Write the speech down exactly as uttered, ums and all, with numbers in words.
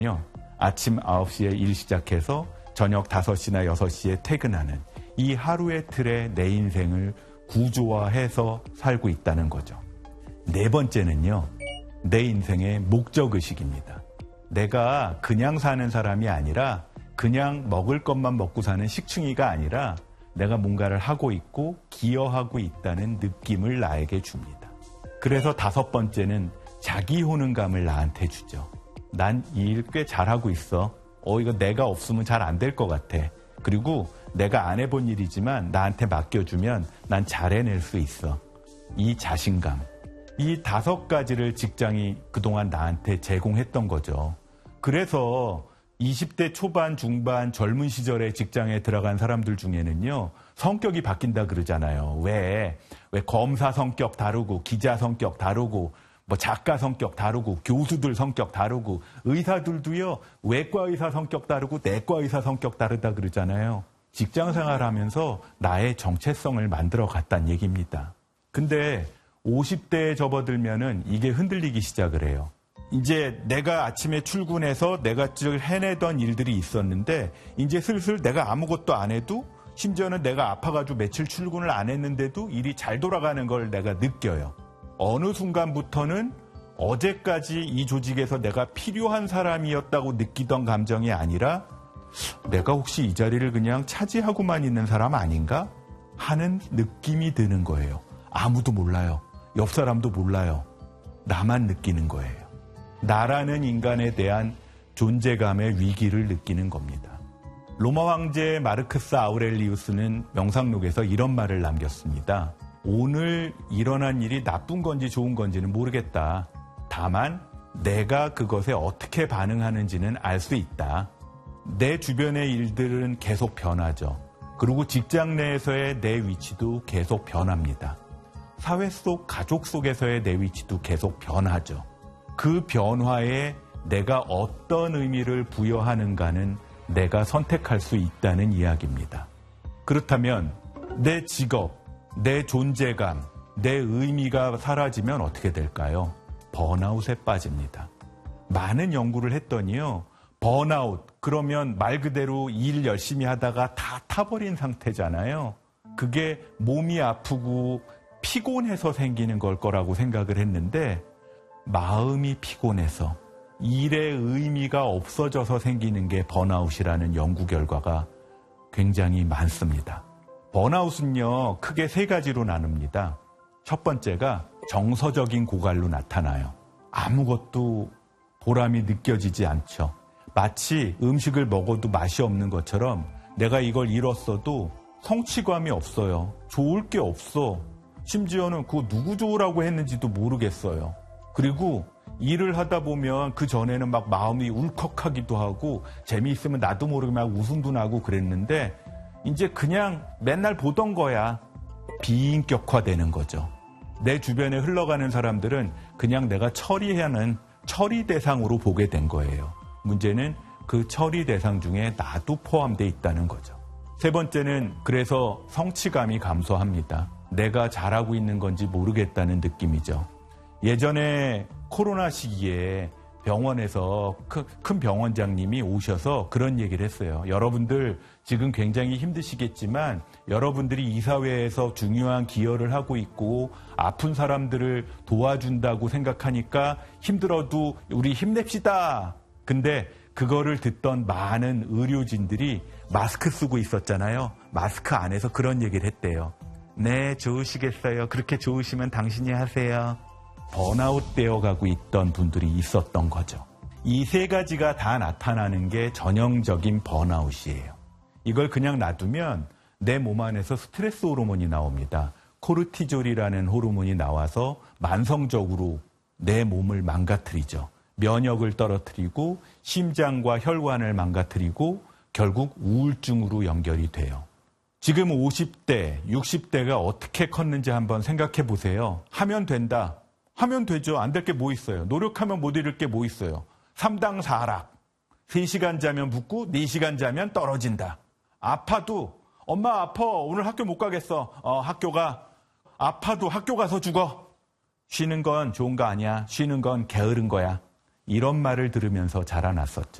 아침 아홉 시에 일 시작해서 저녁 다섯 시나 여섯 시에 퇴근하는 이 하루의 틀에 내 인생을 구조화해서 살고 있다는 거죠. 네 번째는요, 내 인생의 목적의식입니다. 내가 그냥 사는 사람이 아니라 그냥 먹을 것만 먹고 사는 식충이가 아니라 내가 뭔가를 하고 있고 기여하고 있다는 느낌을 나에게 줍니다. 그래서 다섯 번째는 자기 효능감을 나한테 주죠. 난 이 일 꽤 잘하고 있어. 어, 이거 내가 없으면 잘 안 될 것 같아. 그리고 내가 안 해본 일이지만 나한테 맡겨주면 난 잘 해낼 수 있어. 이 자신감. 이 다섯 가지를 직장이 그동안 나한테 제공했던 거죠. 그래서 이십 대 초반, 중반, 젊은 시절에 직장에 들어간 사람들 중에는요, 성격이 바뀐다 그러잖아요. 왜? 왜 검사 성격 다르고, 기자 성격 다르고, 뭐 작가 성격 다르고, 교수들 성격 다르고, 의사들도요, 외과 의사 성격 다르고, 내과 의사 성격 다르다 그러잖아요. 직장 생활하면서 나의 정체성을 만들어 갔다는 얘기입니다. 근데 오십 대에 접어들면은 이게 흔들리기 시작을 해요. 이제 내가 아침에 출근해서 내가 쭉 해내던 일들이 있었는데 이제 슬슬 내가 아무것도 안 해도 심지어는 내가 아파가지고 며칠 출근을 안 했는데도 일이 잘 돌아가는 걸 내가 느껴요. 어느 순간부터는 어제까지 이 조직에서 내가 필요한 사람이었다고 느끼던 감정이 아니라 내가 혹시 이 자리를 그냥 차지하고만 있는 사람 아닌가 하는 느낌이 드는 거예요. 아무도 몰라요. 옆 사람도 몰라요. 나만 느끼는 거예요. 나라는 인간에 대한 존재감의 위기를 느끼는 겁니다. 로마 황제 마르크스 아우렐리우스는 명상록에서 이런 말을 남겼습니다. 오늘 일어난 일이 나쁜 건지 좋은 건지는 모르겠다. 다만 내가 그것에 어떻게 반응하는지는 알 수 있다. 내 주변의 일들은 계속 변하죠. 그리고 직장 내에서의 내 위치도 계속 변합니다. 사회 속, 가족 속에서의 내 위치도 계속 변하죠. 그 변화에 내가 어떤 의미를 부여하는가는 내가 선택할 수 있다는 이야기입니다. 그렇다면 내 직업, 내 존재감, 내 의미가 사라지면 어떻게 될까요? 번아웃에 빠집니다. 많은 연구를 했더니요, 번아웃, 그러면 말 그대로 일 열심히 하다가 다 타버린 상태잖아요. 그게 몸이 아프고 피곤해서 생기는 걸 거라고 생각을 했는데 마음이 피곤해서 일의 의미가 없어져서 생기는 게 번아웃이라는 연구 결과가 굉장히 많습니다. 번아웃은요, 크게 세 가지로 나눕니다. 첫 번째가 정서적인 고갈로 나타나요. 아무것도 보람이 느껴지지 않죠. 마치 음식을 먹어도 맛이 없는 것처럼 내가 이걸 잃었어도 성취감이 없어요. 좋을 게 없어. 심지어는 그거 누구 좋으라고 했는지도 모르겠어요. 그리고 일을 하다 보면 그 전에는 막 마음이 울컥하기도 하고 재미있으면 나도 모르게 막 웃음도 나고 그랬는데 이제 그냥 맨날 보던 거야. 비인격화되는 거죠. 내 주변에 흘러가는 사람들은 그냥 내가 처리하는 처리 대상으로 보게 된 거예요. 문제는 그 처리 대상 중에 나도 포함되어 있다는 거죠. 세 번째는 그래서 성취감이 감소합니다. 내가 잘하고 있는 건지 모르겠다는 느낌이죠. 예전에 코로나 시기에 병원에서 큰 병원장님이 오셔서 그런 얘기를 했어요. 여러분들 지금 굉장히 힘드시겠지만 여러분들이 이 사회에서 중요한 기여를 하고 있고 아픈 사람들을 도와준다고 생각하니까 힘들어도 우리 힘냅시다. 근데 그거를 듣던 많은 의료진들이 마스크 쓰고 있었잖아요. 마스크 안에서 그런 얘기를 했대요. 네, 좋으시겠어요. 그렇게 좋으시면 당신이 하세요. 번아웃 되어가고 있던 분들이 있었던 거죠. 이 세 가지가 다 나타나는 게 전형적인 번아웃이에요. 이걸 그냥 놔두면 내 몸 안에서 스트레스 호르몬이 나옵니다. 코르티졸이라는 호르몬이 나와서 만성적으로 내 몸을 망가뜨리죠. 면역을 떨어뜨리고 심장과 혈관을 망가뜨리고 결국 우울증으로 연결이 돼요. 지금 오십 대, 육십 대가 어떻게 컸는지 한번 생각해 보세요. 하면 된다. 하면 되죠. 안 될 게 뭐 있어요. 노력하면 못 이룰 게 뭐 있어요. 삼당사락. 세 시간 자면 붙고 네 시간 자면 떨어진다. 아파도 엄마 아파. 오늘 학교 못 가겠어. 어, 학교가. 아파도 학교 가서 죽어. 쉬는 건 좋은 거 아니야. 쉬는 건 게으른 거야. 이런 말을 들으면서 자라났었죠.